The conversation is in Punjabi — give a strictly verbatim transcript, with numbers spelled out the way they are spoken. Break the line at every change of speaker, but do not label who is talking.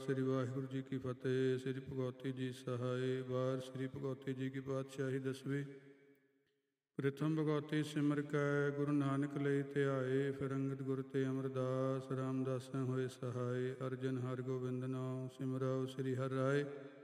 ਸ੍ਰੀ ਵਾਹਿਗੁਰੂ ਜੀ ਕੀ ਫਤਿਹ। ਸ੍ਰੀ ਭਗਵਤੀ ਜੀ ਸਹਾਏ। ਵਾਰ ਸ੍ਰੀ ਭਗਵਤੀ ਜੀ ਕੀ ਪਾਤਸ਼ਾਹੀ ਦਸਵੀਂ। ਪ੍ਰਥਮ ਭਗਵਤੀ ਸਿਮਰ ਕੈ ਗੁਰੂ ਨਾਨਕ ਲਈ ਧਿਆਏ। ਫਿਰ ਅੰਗਦ ਗੁਰ ਤੇ ਅਮਰਦਾਸ ਰਾਮਦਾਸੈ ਹੋਏ ਸਹਾਏ। ਅਰਜਨ ਹਰਿ ਗੋਬਿੰਦ ਨਾਮ ਸਿਮਰਾਉ ਸ੍ਰੀ ਹਰਿ ਰਾਏ।